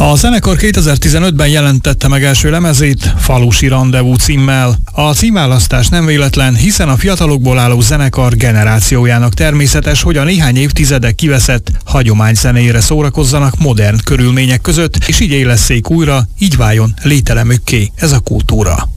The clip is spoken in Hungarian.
A zenekar 2015-ben jelentette meg első lemezét Falusi Randevú címmel. A címválasztás nem véletlen, hiszen a fiatalokból álló zenekar generációjának természetes, hogy a néhány évtizedek kiveszett hagyományzenéjére szórakozzanak modern körülmények között, és így élesszék újra, így váljon lételemükké ez a kultúra.